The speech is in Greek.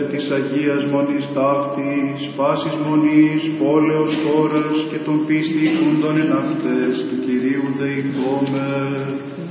της Αγίας Μονής ταύτης, πάσης μονής, πόλεως, χώρας και των πίστη ηχούντων εν αυτές του Κυρίου δεηθώμε.